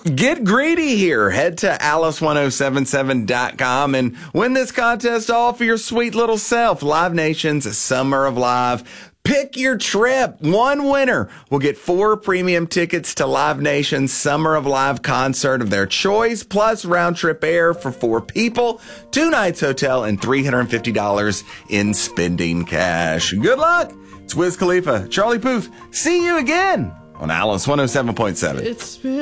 Get greedy here. Head to alice1077.com and win this contest all for your sweet little self. Live Nation's Summer of Live. Pick your trip. One winner will get 4 premium tickets to Live Nation's Summer of Live concert of their choice, plus round trip air for 4 people, 2 nights hotel, and $350 in spending cash. Good luck. It's Wiz Khalifa, Charlie Puth. See you again on Alice 107.7. It's been